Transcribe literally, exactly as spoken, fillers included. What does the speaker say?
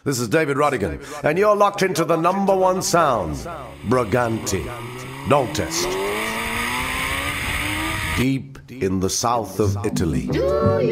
This is David Rodigan, and you're locked into the number one sound, Briganti. Don't test. Deep in the south of Italy.